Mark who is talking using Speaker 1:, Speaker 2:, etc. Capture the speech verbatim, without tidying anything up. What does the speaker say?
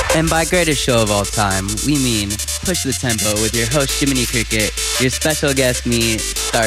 Speaker 1: And by greatest show of all time, we mean Push the Tempo with your host Jiminy Cricket, your special guest me, Star